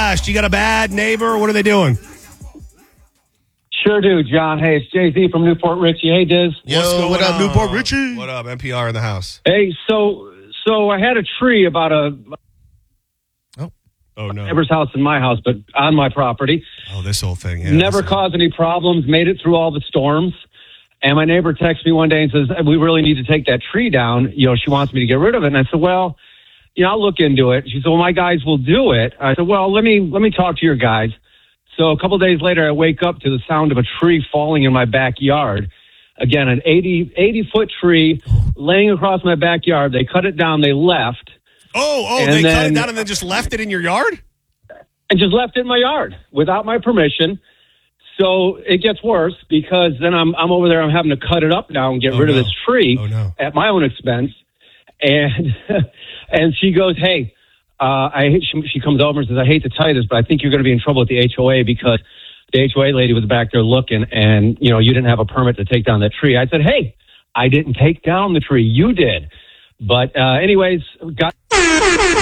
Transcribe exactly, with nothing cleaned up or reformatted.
Flash. You got a bad neighbor? What are they doing? Sure do, John. Hey, it's Jay Z from Newport Richie. Hey, Diz. Yo, what up, on? Newport Richie? What up, N P R in the house? Hey, so so I had a tree about a Oh, oh no. neighbor's house and my house, but on my property. Oh, this whole thing. Yeah, Never this- caused any problems. Made it through all the storms. And my neighbor texts me one day and says, "We really need to take that tree down. You know, she wants me to get rid of it." And I said, "Well, you know, I'll look into it." She said, "Well, my guys will do it." I said, "Well, let me let me talk to your guys." So a couple of days later, I wake up to the sound of a tree falling in my backyard. Again, an eighty, eighty-foot tree laying across my backyard. They cut it down. They left. Oh, oh, And they cut then- it down and then just left it in your yard? And just left it in my yard without my permission. So it gets worse because then I'm I'm over there. I'm having to cut it up now and get Oh, rid no. of this tree Oh, no. at my own expense. And and she goes, "Hey, uh, I hate, she, she comes over and says, I hate to tell you this, but I think you're going to be in trouble with the H O A because the H O A lady was back there looking, and you know you didn't have a permit to take down that tree." I said, "Hey, I didn't take down the tree. You did." But uh, anyways, got.